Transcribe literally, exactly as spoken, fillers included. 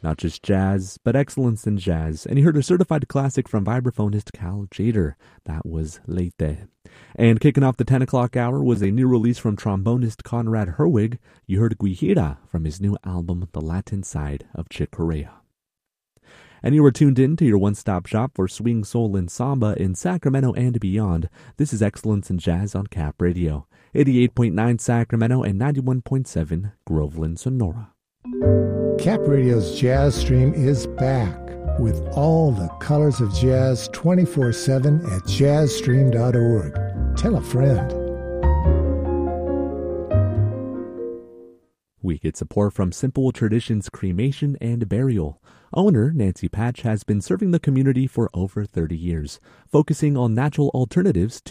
Not just jazz, but excellence in jazz. And you heard a certified classic from vibraphonist Cal Tjader. That was Leite. And kicking off the ten o'clock hour was a new release from trombonist Conrad Herwig. You heard Guajira from his new album, The Latin Side of Chick Corea. And you were tuned in to your one-stop shop for swing, soul, and samba in Sacramento and beyond. This is Excellence in Jazz on Cap Radio. eighty-eight point nine Sacramento and ninety-one point seven Groveland, Sonora. Cap Radio's Jazz Stream is back with all the colors of jazz twenty-four seven at jazz stream dot org. Tell a friend. We get support from Simple Traditions Cremation and Burial. Owner Nancy Patch has been serving the community for over thirty years, focusing on natural alternatives